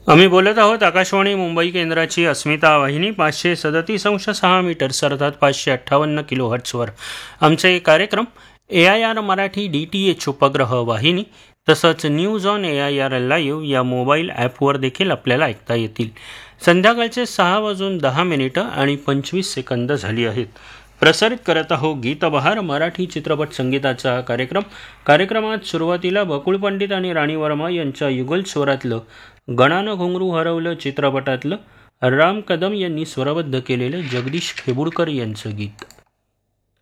आम्ही बोलत आहोत आकाशवाणी मुंबई केंद्राची अस्मिता वाहिनी 537.6 मीटर्स अर्थात 558 किलो हर्ट्सवर आमचे कार्यक्रम AIR मराठी DTH उपग्रह वाहिनी तसंच न्यूज ऑन AIR लाईव्ह या मोबाईल ॲपवर देखील आपल्याला ऐकता येतील. संध्याकाळचे 6:10 आणि 25 सेकंद झाली आहेत. प्रसारित करत आहो गीतबहार मराठी चित्रपट संगीताचा कार्यक्रमात सुरुवातीला बकुळ पंडित आणि राणी वर्मा यांच्या युगल स्वरातलं गणानं घुंगरू हरवलं चित्रपटातलं राम कदम यांनी स्वरबद्ध केलेलं जगदीश खेबुडकर यांचं गीत.